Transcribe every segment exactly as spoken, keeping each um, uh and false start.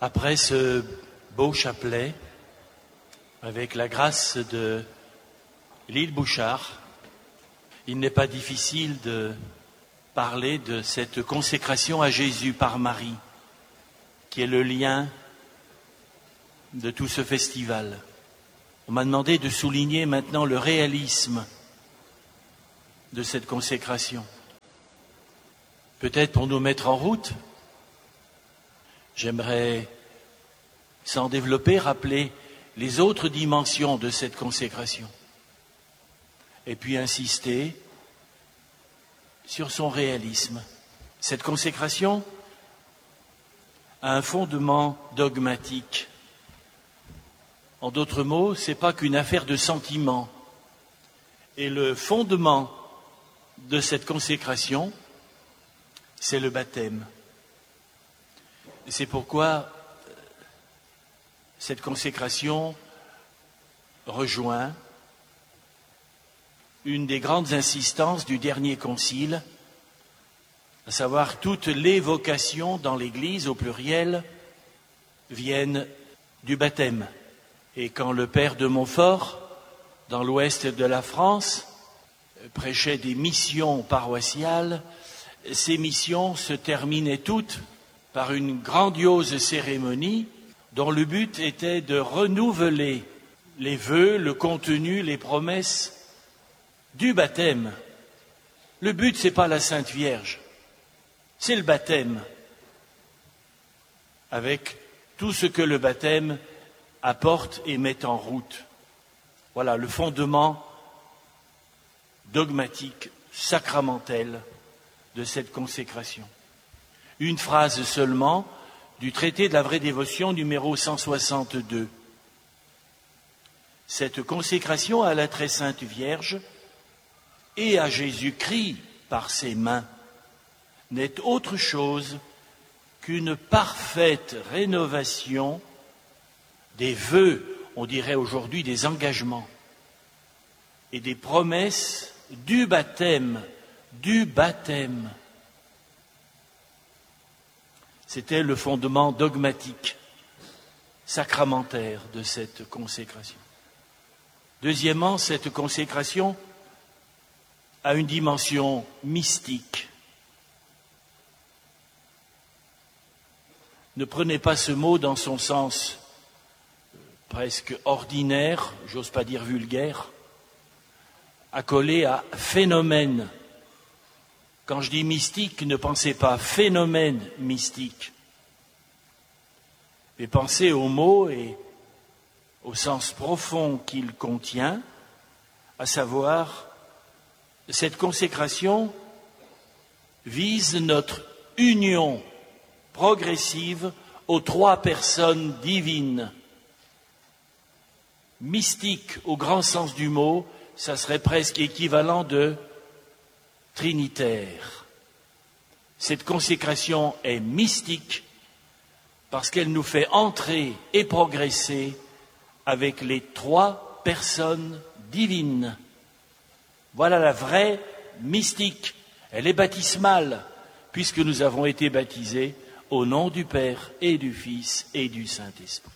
Après ce beau chapelet, avec la grâce de Lyle Bouchard, il n'est pas difficile de parler de cette consécration à Jésus par Marie, qui est le lien de tout ce festival. On m'a demandé de souligner maintenant le réalisme de cette consécration. Peut-être pour nous mettre en route, j'aimerais, sans développer, rappeler les autres dimensions de cette consécration et puis insister sur son réalisme. Cette consécration a un fondement dogmatique. En d'autres mots, ce n'est pas qu'une affaire de sentiment. Et le fondement de cette consécration, c'est le baptême. C'est pourquoi cette consécration rejoint une des grandes insistances du dernier concile, à savoir toutes les vocations dans l'Église, au pluriel, viennent du baptême. Et quand le père de Montfort, dans l'ouest de la France, prêchait des missions paroissiales, ces missions se terminaient toutes par une grandiose cérémonie dont le but était de renouveler les vœux, le contenu, les promesses du baptême. Le but, ce n'est pas la Sainte Vierge, c'est le baptême, avec tout ce que le baptême apporte et met en route. Voilà le fondement dogmatique, sacramentel de cette consécration. Une phrase seulement du traité de la vraie dévotion numéro cent soixante-deux. Cette consécration à la très sainte Vierge et à Jésus-Christ par ses mains n'est autre chose qu'une parfaite rénovation des vœux, on dirait aujourd'hui des engagements et des promesses du baptême, du baptême. C'était le fondement dogmatique, sacramentaire de cette consécration. Deuxièmement, cette consécration a une dimension mystique. Ne prenez pas ce mot dans son sens presque ordinaire, j'ose pas dire vulgaire, accolé à phénomène. Quand je dis mystique, ne pensez pas phénomène mystique, mais pensez au mot et au sens profond qu'il contient, à savoir, cette consécration vise notre union progressive aux trois personnes divines. Mystique au grand sens du mot, ça serait presque équivalent de trinitaire. Cette consécration est mystique parce qu'elle nous fait entrer et progresser avec les trois personnes divines. Voilà la vraie mystique. Elle est baptismale puisque nous avons été baptisés au nom du Père et du Fils et du Saint-Esprit.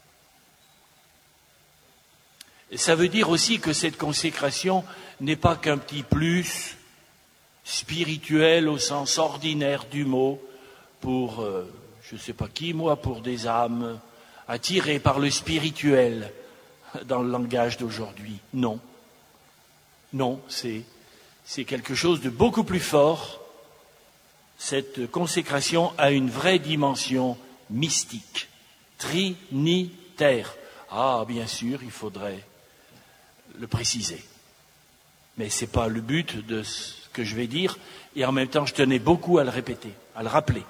Ça veut dire aussi que cette consécration n'est pas qu'un petit plus spirituel au sens ordinaire du mot pour, euh, je ne sais pas qui, moi, pour des âmes attirées par le spirituel dans le langage d'aujourd'hui. Non. Non, c'est, c'est quelque chose de beaucoup plus fort. Cette consécration a une vraie dimension mystique, trinitaire. Ah, bien sûr, il faudrait le préciser. Mais ce n'est pas le but de ce que je vais dire, et en même temps, je tenais beaucoup à le répéter, à le rappeler.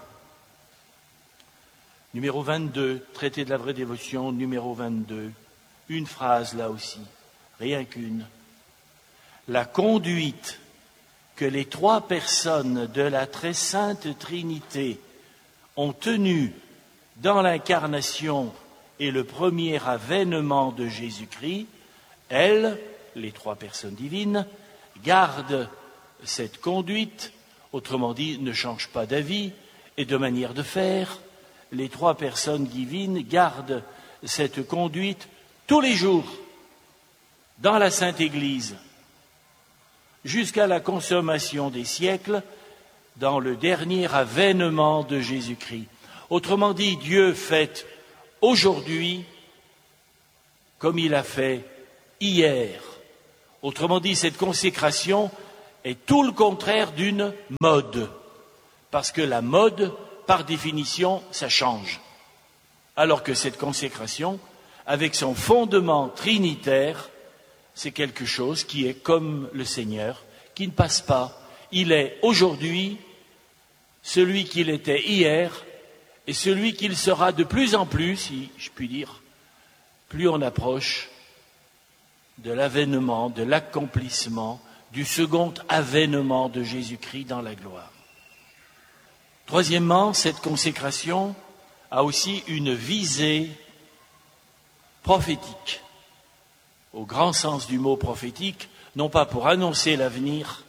Numéro vingt-deux, traité de la vraie dévotion, numéro vingt-deux, une phrase là aussi, rien qu'une. La conduite que les trois personnes de la très sainte Trinité ont tenue dans l'incarnation et le premier avènement de Jésus-Christ, elles, les trois personnes divines, gardent cette conduite, autrement dit, ne changent pas d'avis et de manière de faire, les trois personnes divines gardent cette conduite tous les jours dans la Sainte Église, jusqu'à la consommation des siècles, dans le dernier avènement de Jésus-Christ. Autrement dit, Dieu fait aujourd'hui comme il a fait hier. Autrement dit, cette consécration est tout le contraire d'une mode, parce que la mode, par définition, ça change. Alors que cette consécration, avec son fondement trinitaire, c'est quelque chose qui est comme le Seigneur, qui ne passe pas. Il est aujourd'hui celui qu'il était hier et celui qu'il sera de plus en plus, si je puis dire, plus on approche de l'avènement, de l'accomplissement, du second avènement de Jésus-Christ dans la gloire. Troisièmement, cette consécration a aussi une visée prophétique, au grand sens du mot prophétique, non pas pour annoncer l'avenir,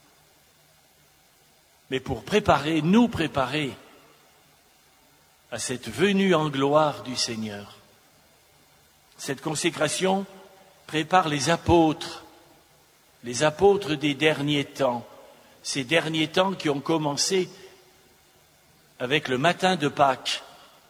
mais pour préparer, nous préparer à cette venue en gloire du Seigneur. Cette consécration prépare les apôtres, les apôtres des derniers temps, ces derniers temps qui ont commencé avec le matin de Pâques.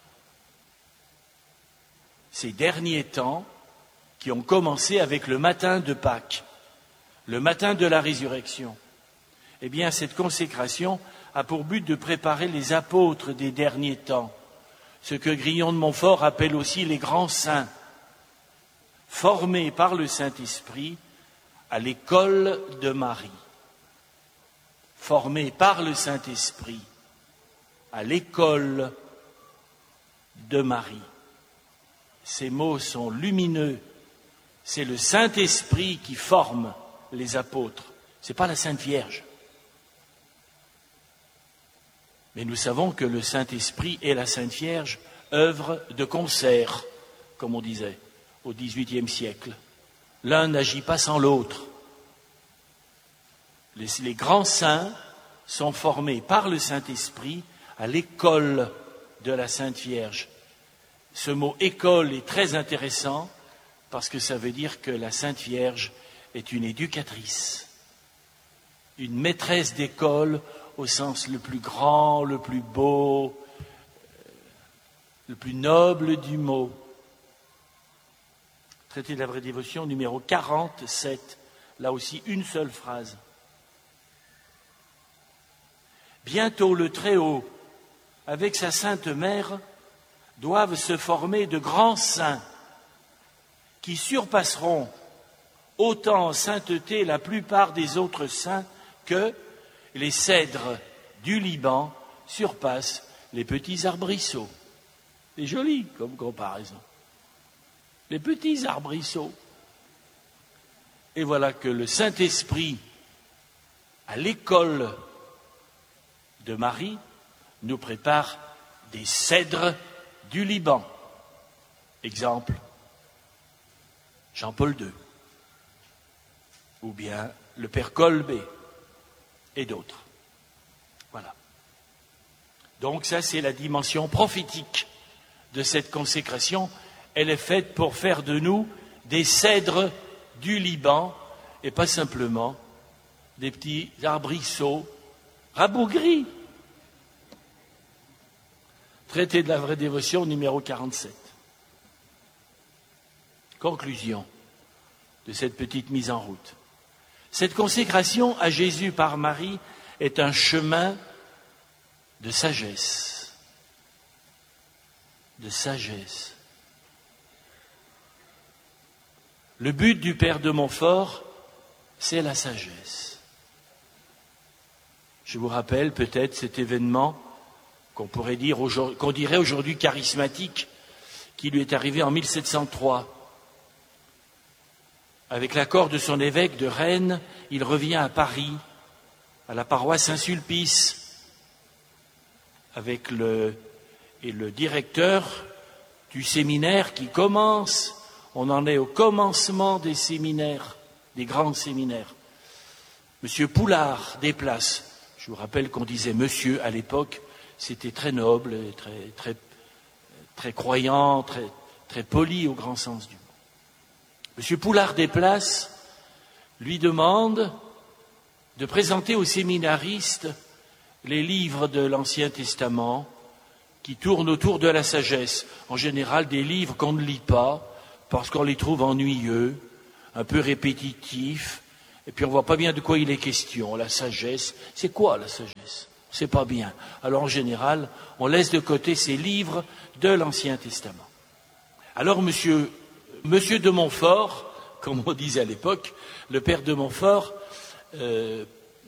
Ces derniers temps qui ont commencé avec le matin de Pâques, le matin de la résurrection. Eh bien, cette consécration a pour but de préparer les apôtres des derniers temps, ce que Grillon de Montfort appelle aussi les grands saints, formés par le Saint-Esprit à l'école de Marie. Formés par le Saint-Esprit à l'école de Marie. Ces mots sont lumineux. C'est le Saint-Esprit qui forme les apôtres. Ce n'est pas la Sainte Vierge. Mais nous savons que le Saint-Esprit et la Sainte Vierge œuvrent de concert, comme on disait, au dix-huitième siècle. L'un n'agit pas sans l'autre. Les, les grands saints sont formés par le Saint-Esprit à l'école de la Sainte Vierge. Ce mot « école » est très intéressant parce que ça veut dire que la Sainte Vierge est une éducatrice, une maîtresse d'école au sens le plus grand, le plus beau, le plus noble du mot. Traité de la vraie dévotion numéro quarante-sept, là aussi une seule phrase. Bientôt le Très-Haut, avec sa Sainte Mère, doivent se former de grands saints qui surpasseront autant en sainteté la plupart des autres saints que les cèdres du Liban surpassent les petits arbrisseaux. C'est joli comme comparaison. Les petits arbrisseaux. Et voilà que le Saint-Esprit, à l'école de Marie, nous prépare des cèdres du Liban. Exemple, Jean-Paul deux, ou bien le Père Colbé, et d'autres. Voilà. Donc ça, c'est la dimension prophétique de cette consécration. Elle est faite pour faire de nous des cèdres du Liban, et pas simplement des petits arbrisseaux rabougris. Traité de la vraie dévotion numéro quarante-sept. Conclusion de cette petite mise en route. Cette consécration à Jésus par Marie est un chemin de sagesse. De sagesse. Le but du Père de Montfort, c'est la sagesse. Je vous rappelle peut-être cet événement qu'on pourrait dire qu'on dirait aujourd'hui charismatique, qui lui est arrivé en mille sept cent trois. Avec l'accord de son évêque de Rennes, il revient à Paris, à la paroisse Saint-Sulpice, avec le, et le directeur du séminaire qui commence. On en est au commencement des séminaires, des grands séminaires. Monsieur Poulard déplace. Je vous rappelle qu'on disait monsieur à l'époque, c'était très noble et très, très, très croyant, très, très poli au grand sens du mot. Monsieur Poulard Desplaces lui demande de présenter aux séminaristes les livres de l'Ancien Testament qui tournent autour de la sagesse. En général, des livres qu'on ne lit pas parce qu'on les trouve ennuyeux, un peu répétitifs, et puis on ne voit pas bien de quoi il est question. La sagesse, c'est quoi la sagesse? C'est pas bien. Alors en général, on laisse de côté ces livres de l'Ancien Testament. Alors monsieur, monsieur de Montfort, comme on disait à l'époque, le père de Montfort, euh,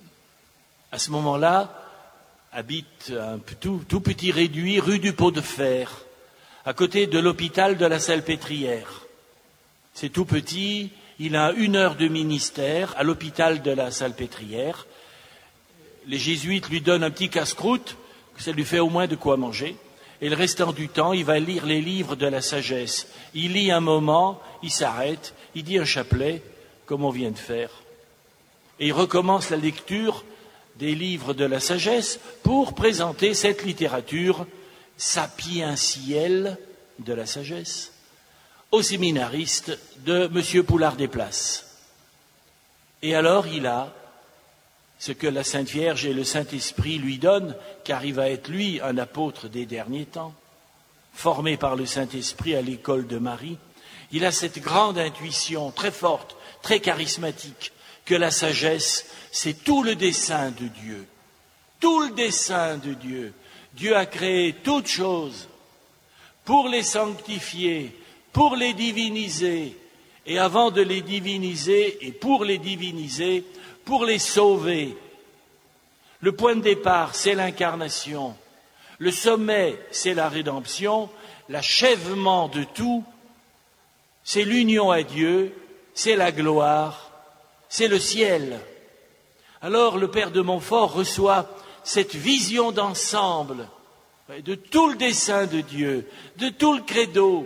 à ce moment-là, habite un tout, tout petit réduit rue du Pot de Fer, à côté de l'hôpital de la Salpêtrière. C'est tout petit, il a une heure de ministère à l'hôpital de la Salpêtrière. Les jésuites lui donnent un petit casse-croûte, ça lui fait au moins de quoi manger. Et le restant du temps, il va lire les livres de la sagesse. Il lit un moment, il s'arrête, il dit un chapelet, comme on vient de faire. Et il recommence la lecture des livres de la sagesse pour présenter cette littérature sapientielle de la sagesse aux séminaristes de M. Poulard Desplaces. Et alors il a ce que la Sainte Vierge et le Saint-Esprit lui donnent, car il va être lui un apôtre des derniers temps, formé par le Saint-Esprit à l'école de Marie. Il a cette grande intuition très forte, très charismatique, que la sagesse, c'est tout le dessein de Dieu. Tout le dessein de Dieu. Dieu a créé toutes choses pour les sanctifier, pour les diviniser, et avant de les diviniser, et pour les diviniser, pour les sauver. Le point de départ, c'est l'incarnation. Le sommet, c'est la rédemption. L'achèvement de tout, c'est l'union à Dieu, c'est la gloire, c'est le ciel. Alors le père de Montfort reçoit cette vision d'ensemble de tout le dessein de Dieu, de tout le credo,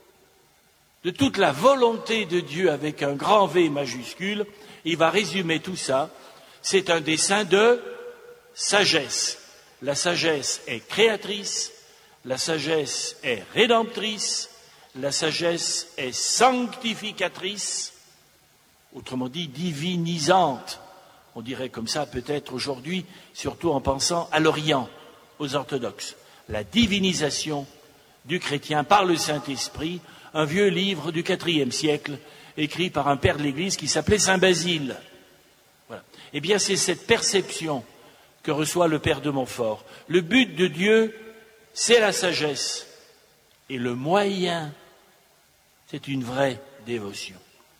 de toute la volonté de Dieu avec un grand V majuscule. Il va résumer tout ça. C'est un dessein de sagesse. La sagesse est créatrice, la sagesse est rédemptrice, la sagesse est sanctificatrice, autrement dit divinisante. On dirait comme ça peut-être aujourd'hui, surtout en pensant à l'Orient, aux orthodoxes. La divinisation du chrétien par le Saint-Esprit, un vieux livre du quatrième siècle, écrit par un père de l'Église qui s'appelait Saint Basile. Voilà. Eh bien, c'est cette perception que reçoit le père de Montfort. Le but de Dieu, c'est la sagesse. Et le moyen, c'est une vraie dévotion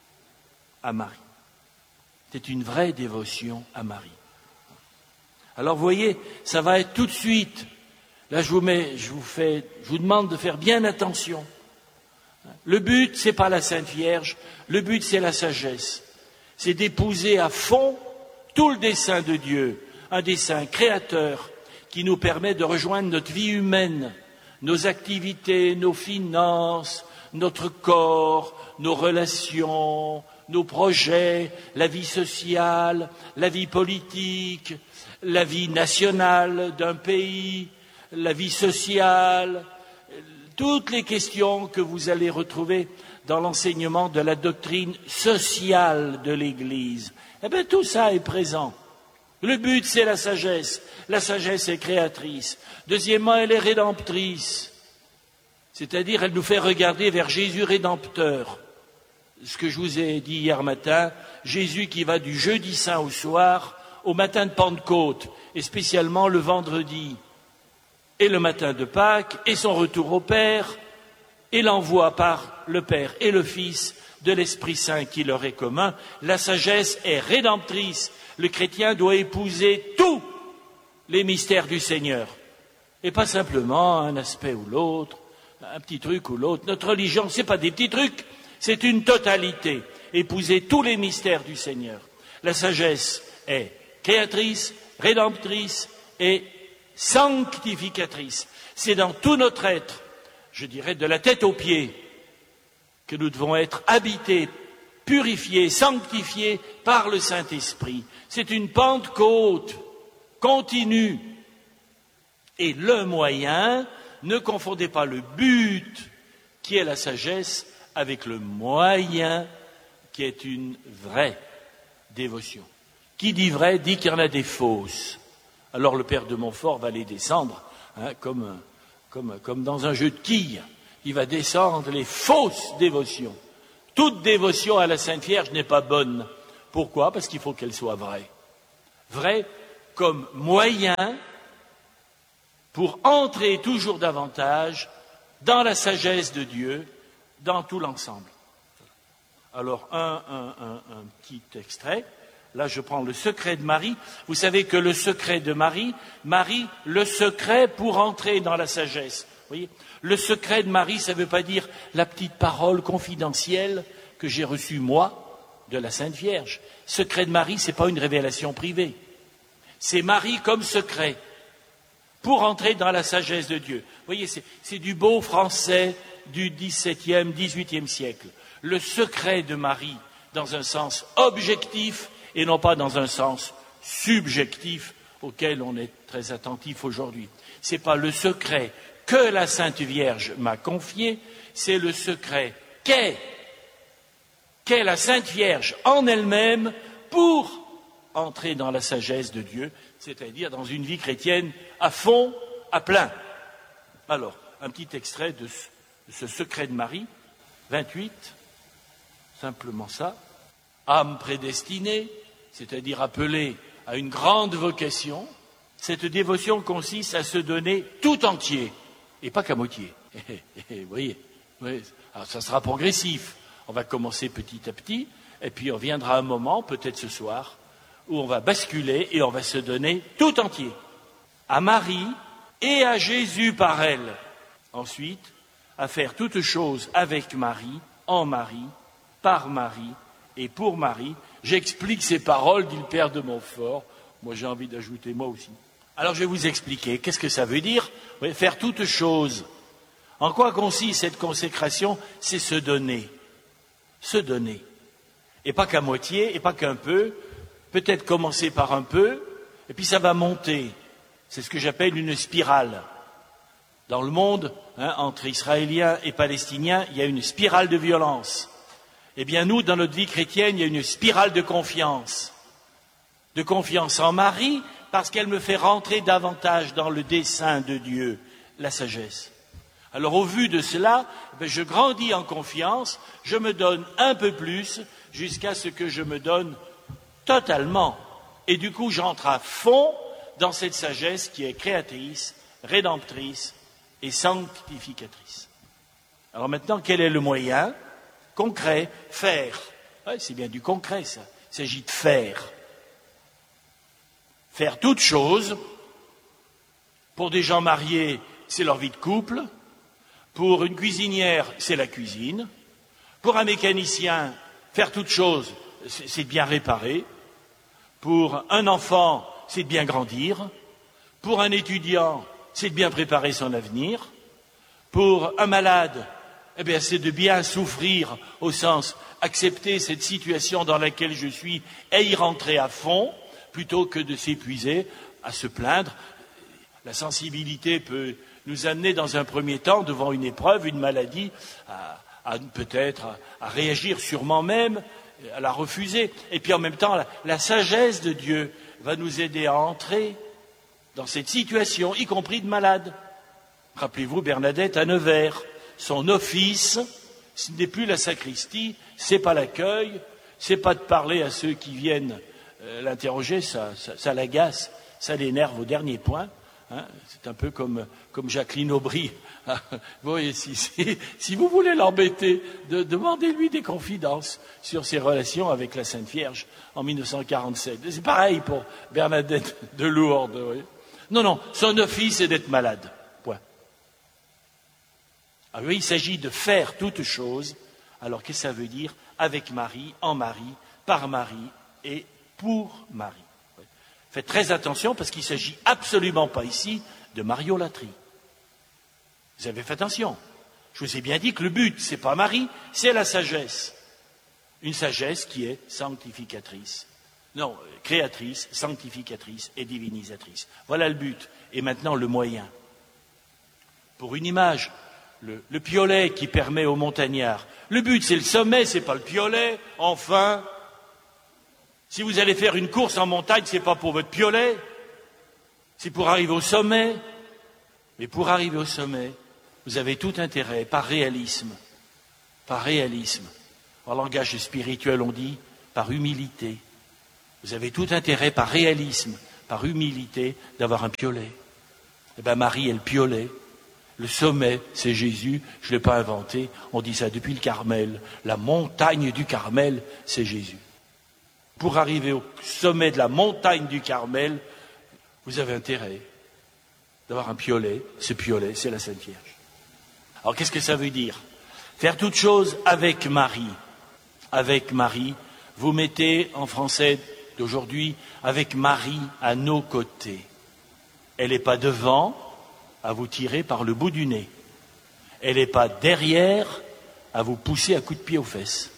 à Marie. C'est une vraie dévotion à Marie. Alors, vous voyez, ça va être tout de suite. Là, je vous mets, je vous fais, je vous demande de faire bien attention. Le but, c'est pas la Sainte Vierge. Le but, c'est la sagesse. C'est d'épouser à fond tout le dessein de Dieu. Un dessein créateur qui nous permet de rejoindre notre vie humaine, nos activités, nos finances, notre corps, nos relations, nos projets, la vie sociale, la vie politique, la vie nationale d'un pays, la vie sociale, toutes les questions que vous allez retrouver dans l'enseignement de la doctrine sociale de l'Église. Eh bien, tout ça est présent. Le but, c'est la sagesse. La sagesse est créatrice. Deuxièmement, elle est rédemptrice. C'est-à-dire, elle nous fait regarder vers Jésus rédempteur. Ce que je vous ai dit hier matin, Jésus qui va du jeudi saint au soir, au matin de Pentecôte, et spécialement le vendredi, et le matin de Pâques, et son retour au Père, et l'envoi par le Père et le Fils de l'Esprit Saint qui leur est commun. La sagesse est rédemptrice. Le chrétien doit épouser tous les mystères du Seigneur, et pas simplement un aspect ou l'autre, un petit truc ou l'autre. Notre religion, ce n'est pas des petits trucs, c'est une totalité. Épouser tous les mystères du Seigneur. La sagesse est créatrice, rédemptrice et sanctificatrice. C'est dans tout notre être, je dirais de la tête aux pieds, que nous devons être habités, purifiés, sanctifiés par le Saint-Esprit. C'est une Pentecôte continue. Et le moyen Ne confondez pas le but, qui est la sagesse, avec le moyen, qui est une vraie dévotion. Qui dit vrai, dit qu'il y en a des fausses. Alors le père de Montfort va les descendre, hein, comme, comme, comme dans un jeu de quilles. Il va descendre les fausses dévotions. Toute dévotion à la Sainte Vierge n'est pas bonne. Pourquoi? Parce qu'il faut qu'elle soit vraie. Vraie comme moyen pour entrer toujours davantage dans la sagesse de Dieu, dans tout l'ensemble. Alors, un, un, un, un petit extrait. Là, je prends le secret de Marie. Vous savez que le secret de Marie, Marie, le secret pour entrer dans la sagesse. Vous voyez, le secret de Marie, ça ne veut pas dire la petite parole confidentielle que j'ai reçue, moi, de la Sainte Vierge. Secret de Marie, ce n'est pas une révélation privée. C'est Marie comme secret pour entrer dans la sagesse de Dieu. Vous voyez, c'est, c'est du beau français du dix-septième, dix-huitième siècle. Le secret de Marie dans un sens objectif et non pas dans un sens subjectif auquel on est très attentif aujourd'hui. Ce n'est pas le secret que la Sainte Vierge m'a confié, c'est le secret qu'est, qu'est la Sainte Vierge en elle-même pour entrer dans la sagesse de Dieu, c'est-à-dire dans une vie chrétienne à fond, à plein. Alors, un petit extrait de ce, de ce secret de Marie, vingt-huit, simplement ça. Âme prédestinée, c'est-à-dire appelée à une grande vocation, cette dévotion consiste à se donner tout entier, et pas qu'à moitié. Vous voyez, alors ça sera progressif. On va commencer petit à petit, et puis on viendra un moment, peut-être ce soir, où on va basculer et on va se donner tout entier. À Marie et à Jésus par elle. Ensuite, à faire toutes choses avec Marie, en Marie, par Marie et pour Marie. J'explique ces paroles, dit le père de Montfort. Moi, j'ai envie d'ajouter moi aussi. Alors, je vais vous expliquer. Qu'est-ce que ça veut dire? Oui, faire toutes choses. En quoi consiste cette consécration? C'est se donner. Se donner. Et pas qu'à moitié, et pas qu'un peu. Peut-être commencer par un peu, et puis ça va monter. C'est ce que j'appelle une spirale. Dans le monde, hein, entre Israéliens et Palestiniens, il y a une spirale de violence. Eh bien, nous, dans notre vie chrétienne, il y a une spirale de confiance. De confiance en Marie, parce qu'elle me fait rentrer davantage dans le dessein de Dieu, la sagesse. Alors, au vu de cela, ben, je grandis en confiance, je me donne un peu plus, jusqu'à ce que je me donne totalement. Et du coup, j'entre à fond dans cette sagesse qui est créatrice, rédemptrice et sanctificatrice. Alors maintenant, quel est le moyen? Concret, faire. Ouais, c'est bien du concret, ça. Il s'agit de faire. Faire toute chose. Pour des gens mariés, c'est leur vie de couple. Pour une cuisinière, c'est la cuisine. Pour un mécanicien, faire toute chose, c'est de bien réparer. Pour un enfant, c'est de bien grandir. Pour un étudiant, c'est de bien préparer son avenir. Pour un malade, eh bien, c'est de bien souffrir au sens accepter cette situation dans laquelle je suis et y rentrer à fond, plutôt que de s'épuiser à se plaindre. La sensibilité peut nous amener dans un premier temps devant une épreuve, une maladie, à, à peut-être à, à réagir sûrement même, à la refuser. Et puis en même temps, la, la sagesse de Dieu va nous aider à entrer dans cette situation, y compris de malade. Rappelez-vous Bernadette à Nevers, son office, ce n'est plus la sacristie, c'est pas l'accueil, c'est pas de parler à ceux qui viennent euh, l'interroger, ça, ça, ça l'agace, ça l'énerve au dernier point. Hein, c'est un peu comme, comme Jacqueline Aubry. Vous voyez, si, si, si vous voulez l'embêter, de, demandez-lui des confidences sur ses relations avec la Sainte Vierge en mille neuf cent quarante-sept. C'est pareil pour Bernadette de Lourdes. Vous voyez. Non, non, son office est d'être malade. Point. Alors oui, il s'agit de faire toute chose. Alors qu'est-ce que ça veut dire? Avec Marie, en Marie, par Marie et pour Marie. Faites très attention parce qu'il ne s'agit absolument pas ici de mariolatrie. Vous avez fait attention. Je vous ai bien dit que le but, ce n'est pas Marie, c'est la sagesse. Une sagesse qui est sanctificatrice. Non, créatrice, sanctificatrice et divinisatrice. Voilà le but. Et maintenant le moyen. pour une image, le, le piolet qui permet aux montagnards. Le but, c'est le sommet, c'est pas le piolet. Enfin, si vous allez faire une course en montagne, c'est pas pour votre piolet, c'est pour arriver au sommet. Mais pour arriver au sommet, vous avez tout intérêt, par réalisme, par réalisme. En langage spirituel, on dit par humilité. Vous avez tout intérêt, par réalisme, par humilité, d'avoir un piolet. Eh bien, Marie est le piolet. Le sommet, c'est Jésus. Je ne l'ai pas inventé. On dit ça depuis le Carmel. La montagne du Carmel, c'est Jésus. Pour arriver au sommet de la montagne du Carmel, vous avez intérêt d'avoir un piolet. Ce piolet, c'est la Sainte Vierge. Alors, qu'est-ce que ça veut dire? Faire toute chose avec Marie. Avec Marie. Vous mettez en français d'aujourd'hui, avec Marie à nos côtés. Elle n'est pas devant, à vous tirer par le bout du nez. Elle n'est pas derrière, à vous pousser à coups de pied aux fesses.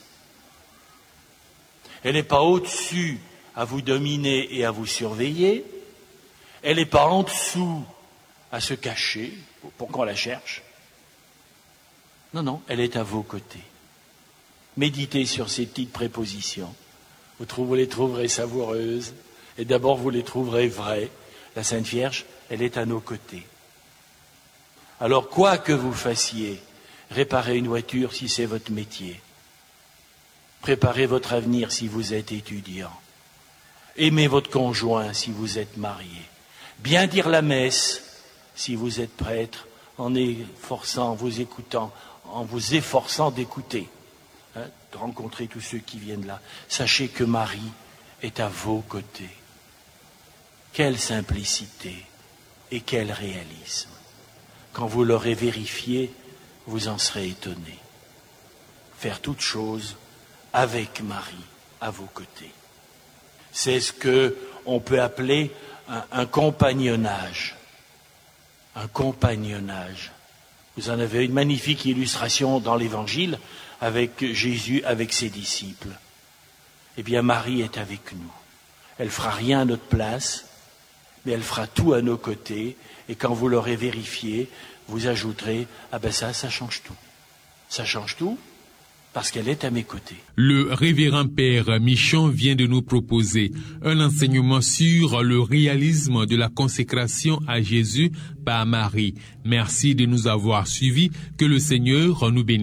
Elle n'est pas au-dessus, à vous dominer et à vous surveiller. Elle n'est pas en dessous, à se cacher, pour qu'on la cherche. Non, non, elle est à vos côtés. Méditez sur ces petites prépositions. Vous, trouvez, vous les trouverez savoureuses. Et d'abord, vous les trouverez vraies. La Sainte Vierge, elle est à nos côtés. Alors, quoi que vous fassiez, réparez une voiture si c'est votre métier. Préparez votre avenir si vous êtes étudiant. Aimez votre conjoint si vous êtes marié. Bien dire la messe si vous êtes prêtre, en efforçant, en vous écoutant, en vous efforçant d'écouter, hein, de rencontrer tous ceux qui viennent là. Sachez que Marie est à vos côtés. Quelle simplicité et quel réalisme. Quand vous l'aurez vérifié, vous en serez étonné. Faire toute chose avec Marie à vos côtés. C'est ce que on peut appeler un, un compagnonnage. Un compagnonnage. Vous en avez une magnifique illustration dans l'Évangile avec Jésus, avec ses disciples. Eh bien, Marie est avec nous. Elle fera rien à notre place, mais elle fera tout à nos côtés. Et quand vous l'aurez vérifié, vous ajouterez, ah ben ça, ça change tout. Ça change tout parce qu'elle est à mes côtés. Le révérend Père Michon vient de nous proposer un enseignement sur le réalisme de la consécration à Jésus par Marie. Merci de nous avoir suivis. Que le Seigneur nous bénisse.